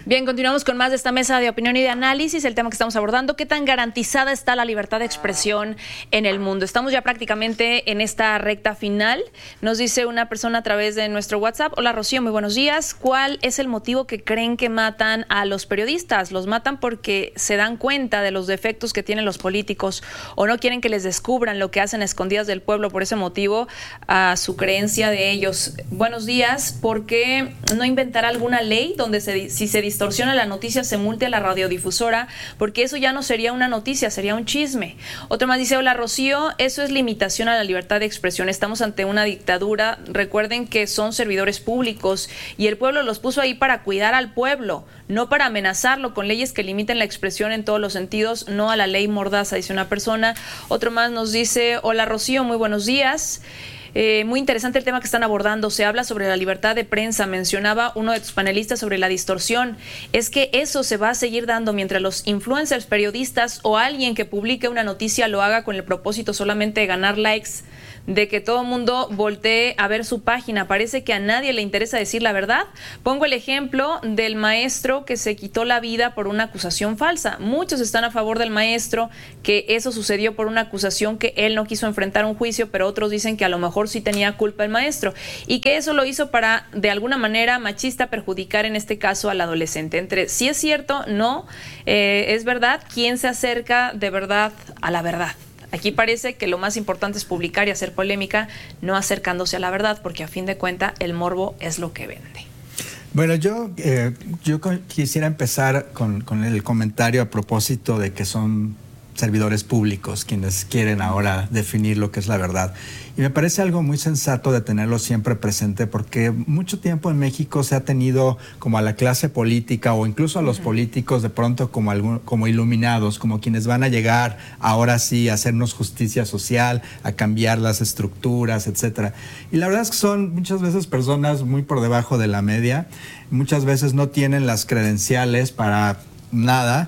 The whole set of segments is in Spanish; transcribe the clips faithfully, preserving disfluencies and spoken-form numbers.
Bien, continuamos con más de esta mesa de opinión y de análisis. El tema que estamos abordando: ¿qué tan garantizada está la libertad de expresión en el mundo? Estamos ya prácticamente en esta recta final. Nos dice una persona a través de nuestro WhatsApp: hola Rocío, muy buenos días. ¿Cuál es el motivo que creen que matan a los periodistas? ¿Los matan porque se dan cuenta de los defectos que tienen los políticos o no quieren que les descubran lo que hacen a escondidas del pueblo? Por ese motivo, a su creencia de ellos. Buenos días. ¿Por qué no inventar alguna ley donde se, si se distorsiona la noticia se multe a la radiodifusora? Porque eso ya no sería una noticia, sería un chisme. Otro más dice: hola Rocío, eso es limitación a la libertad de expresión. Estamos ante una dictadura. Recuerden que son servidores públicos y el pueblo los puso ahí para cuidar al pueblo, no para amenazarlo con leyes que limiten la expresión en todos los sentidos, no a la ley mordaza, dice una persona. Otro más nos dice: hola Rocío, muy buenos días. Eh, muy interesante el tema que están abordando. Se habla sobre la libertad de prensa. Mencionaba uno de tus panelistas sobre la distorsión. Es que eso se va a seguir dando mientras los influencers, periodistas o alguien que publique una noticia lo haga con el propósito solamente de ganar likes, de que todo el mundo voltee a ver su página. Parece que a nadie le interesa decir la verdad. Pongo el ejemplo del maestro que se quitó la vida por una acusación falsa. Muchos están a favor del maestro, que eso sucedió por una acusación que él no quiso enfrentar un juicio, pero otros dicen que a lo mejor sí tenía culpa el maestro y que eso lo hizo para, de alguna manera machista, perjudicar en este caso al adolescente. Entre si es cierto, no, eh, es verdad, ¿quién se acerca de verdad a la verdad? Aquí parece que lo más importante es publicar y hacer polémica, no acercándose a la verdad, porque a fin de cuentas el morbo es lo que vende. Bueno, yo, eh, yo quisiera empezar con, con el comentario a propósito de que son servidores públicos quienes quieren ahora definir lo que es la verdad. Y me parece algo muy sensato de tenerlo siempre presente, porque mucho tiempo en México se ha tenido como a la clase política o incluso a los uh-huh. políticos de pronto como, algún, como iluminados, como quienes van a llegar ahora sí a hacernos justicia social, a cambiar las estructuras, etcétera. Y la verdad es que son muchas veces personas muy por debajo de la media, muchas veces no tienen las credenciales para nada.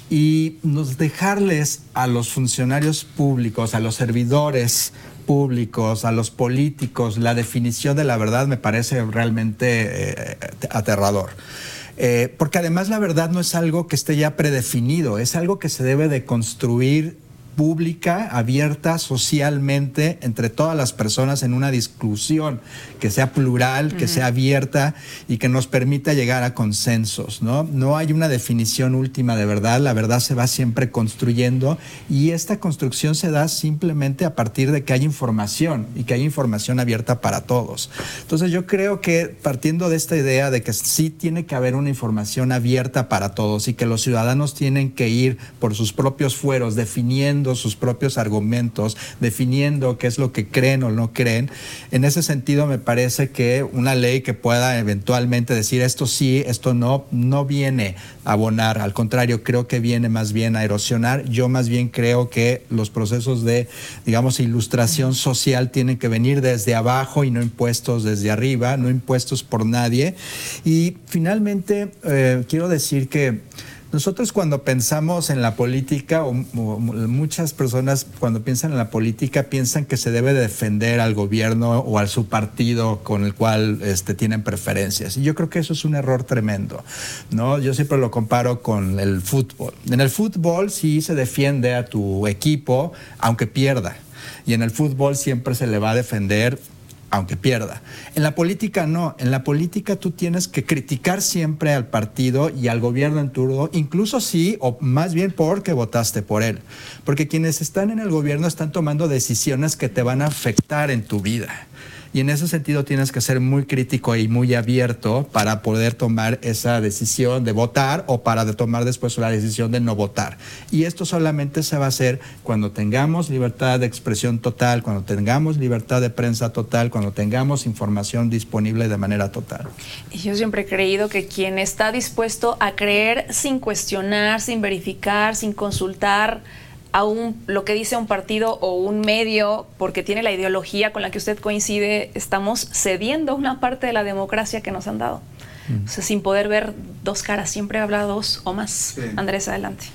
Y nos dejarles a los funcionarios públicos, a los servidores públicos, a los políticos, la definición de la verdad me parece realmente eh, aterrador. Eh, porque además la verdad no es algo que esté ya predefinido, es algo que se debe de construir pública, abierta socialmente entre todas las personas en una discusión que sea plural, uh-huh. que sea abierta y que nos permita llegar a consensos, ¿no? No hay una definición última de verdad, la verdad se va siempre construyendo y esta construcción se da simplemente a partir de que hay información y que hay información abierta para todos. Entonces yo creo que partiendo de esta idea de que sí tiene que haber una información abierta para todos y que los ciudadanos tienen que ir por sus propios fueros definiendo sus propios argumentos, definiendo qué es lo que creen o no creen. En ese sentido me parece que una ley que pueda eventualmente decir esto sí, esto no, no viene a abonar, al contrario, creo que viene más bien a erosionar. Yo más bien creo que los procesos de, digamos, ilustración social tienen que venir desde abajo y no impuestos desde arriba, no impuestos por nadie. Y finalmente eh, quiero decir que nosotros cuando pensamos en la política, o, o muchas personas cuando piensan en la política piensan que se debe defender al gobierno o a su partido con el cual este, tienen preferencias. Y yo creo que eso es un error tremendo, ¿no? Yo siempre lo comparo con el fútbol. En el fútbol sí se defiende a tu equipo aunque pierda. Y en el fútbol siempre se le va a defender aunque pierda. En la política no, en la política tú tienes que criticar siempre al partido y al gobierno en turno, incluso sí, o más bien porque votaste por él, porque quienes están en el gobierno están tomando decisiones que te van a afectar en tu vida. Y en ese sentido tienes que ser muy crítico y muy abierto para poder tomar esa decisión de votar o para de tomar después la decisión de no votar. Y esto solamente se va a hacer cuando tengamos libertad de expresión total, cuando tengamos libertad de prensa total, cuando tengamos información disponible de manera total. Yo siempre he creído que quien está dispuesto a creer sin cuestionar, sin verificar, sin consultar a un, lo que dice un partido o un medio, porque tiene la ideología con la que usted coincide, estamos cediendo una parte de la democracia que nos han dado. Mm. O sea, sin poder ver dos caras, siempre habla dos o más. Sí. Andrés, adelante.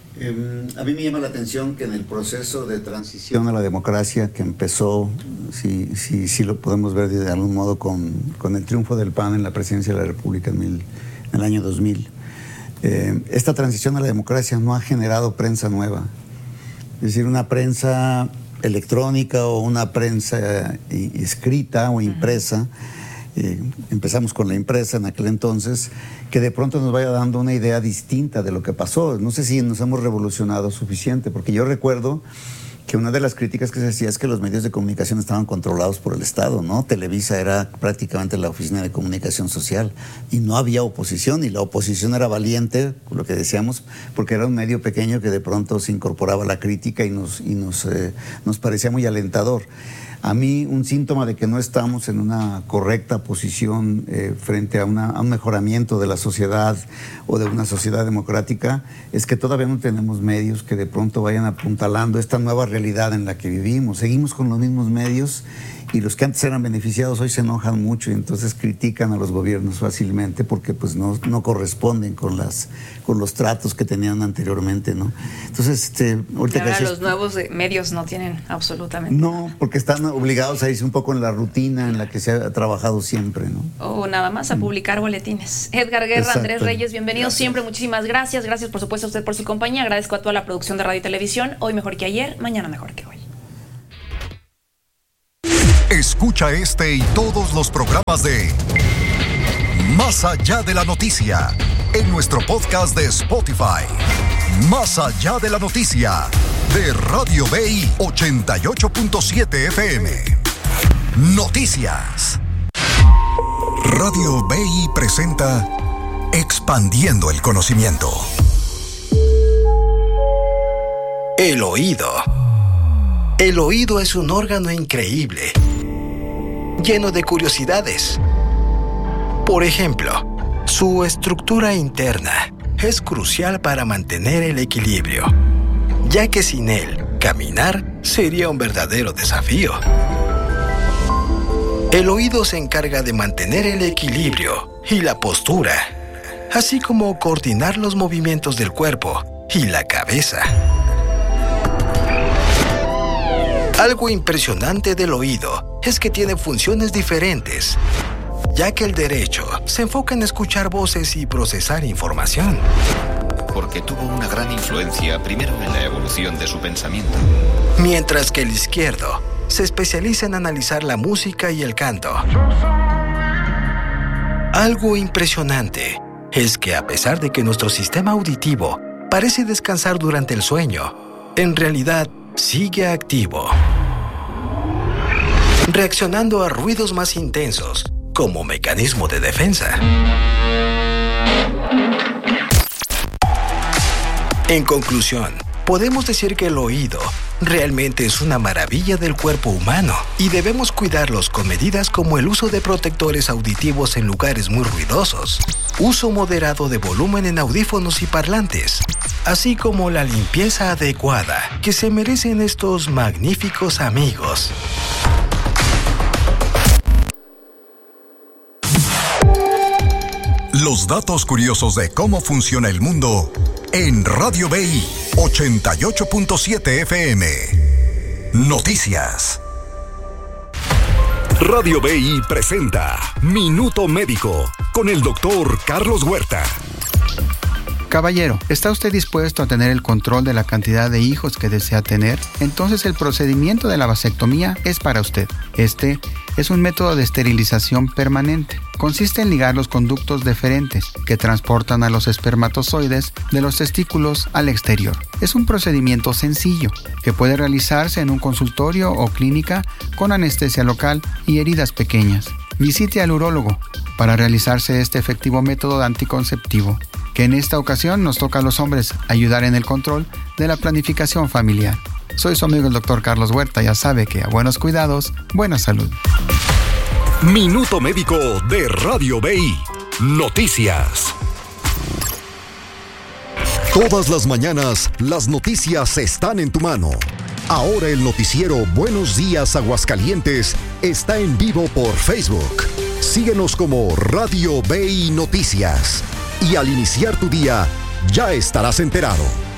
Eh, a mí me llama la atención que en el proceso de transición a la democracia que empezó, si, si, si lo podemos ver de algún modo con, con el triunfo del P A N en la presidencia de la República en, mil, en el año dos mil, Eh, esta transición a la democracia no ha generado prensa nueva. Es decir, una prensa electrónica o una prensa eh, escrita o impresa. Eh, empezamos con la impresa en aquel entonces, que de pronto nos vaya dando una idea distinta de lo que pasó. No sé si nos hemos revolucionado suficiente, porque yo recuerdo que una de las críticas que se hacía es que los medios de comunicación estaban controlados por el Estado, ¿no? Televisa era prácticamente la oficina de comunicación social y no había oposición, y la oposición era valiente, lo que decíamos, porque era un medio pequeño que de pronto se incorporaba a la crítica y nos, y nos, eh, nos parecía muy alentador. A mí, un síntoma de que no estamos en una correcta posición eh, frente a, una, a un mejoramiento de la sociedad o de una sociedad democrática es que todavía no tenemos medios que de pronto vayan apuntalando esta nueva realidad en la que vivimos. Seguimos con los mismos medios y los que antes eran beneficiados hoy se enojan mucho y entonces critican a los gobiernos fácilmente porque pues no, no corresponden con, las, con los tratos que tenían anteriormente, ¿no? Entonces, este, ahorita y ahora que los nuevos medios no tienen absolutamente no, nada. Porque están obligados a irse un poco en la rutina en la que se ha trabajado siempre, ¿no? O nada más a publicar boletines. Edgar Guerra, Exacto. Andrés Reyes, bienvenidos siempre, muchísimas gracias. Gracias por supuesto a usted por su compañía. Agradezco a toda la producción de Radio y Televisión. Hoy mejor que ayer, mañana mejor que hoy. Escucha este y todos los programas de Más Allá de la Noticia en nuestro podcast de Spotify. Más Allá de la Noticia de Radio B I ochenta y ocho punto siete F M. Noticias. Radio B I presenta Expandiendo el Conocimiento. El oído. El oído es un órgano increíble, lleno de curiosidades. Por ejemplo, su estructura interna es crucial para mantener el equilibrio, ya que sin él, caminar sería un verdadero desafío. El oído se encarga de mantener el equilibrio y la postura, así como coordinar los movimientos del cuerpo y la cabeza. Algo impresionante del oído es que tiene funciones diferentes, ya que el derecho se enfoca en escuchar voces y procesar información. Porque tuvo una gran influencia primero en la evolución de su pensamiento. Mientras que el izquierdo se especializa en analizar la música y el canto. Algo impresionante es que a pesar de que nuestro sistema auditivo parece descansar durante el sueño, en realidad sigue activo, reaccionando a ruidos más intensos como mecanismo de defensa. En conclusión, podemos decir que el oído realmente es una maravilla del cuerpo humano y debemos cuidarlos con medidas como el uso de protectores auditivos en lugares muy ruidosos, uso moderado de volumen en audífonos y parlantes, así como la limpieza adecuada que se merecen estos magníficos amigos. Los datos curiosos de cómo funciona el mundo en Radio B I ochenta y ocho punto siete F M. Noticias. Radio B I presenta Minuto Médico con el doctor Carlos Huerta. Caballero, ¿está usted dispuesto a tener el control de la cantidad de hijos que desea tener? Entonces el procedimiento de la vasectomía es para usted. Este es un método de esterilización permanente. Consiste en ligar los conductos deferentes que transportan a los espermatozoides de los testículos al exterior. Es un procedimiento sencillo que puede realizarse en un consultorio o clínica con anestesia local y heridas pequeñas. Visite al urólogo para realizarse este efectivo método anticonceptivo, que en esta ocasión nos toca a los hombres ayudar en el control de la planificación familiar. Soy su amigo el doctor Carlos Huerta, ya sabe que a buenos cuidados, buena salud. Minuto Médico de Radio B I. Noticias. Todas las mañanas, las noticias están en tu mano. Ahora el noticiero Buenos Días Aguascalientes está en vivo por Facebook. Síguenos como Radio B I Noticias. Y al iniciar tu día, ya estarás enterado.